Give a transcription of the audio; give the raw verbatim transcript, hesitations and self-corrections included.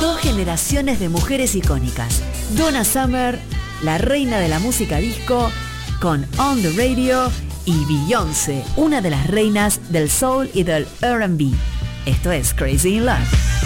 Dos generaciones de mujeres icónicas. Donna Summer, la reina de la música disco, con On the Radio, y Beyoncé, una de las reinas del soul y del R and B. Esto es Crazy in Love.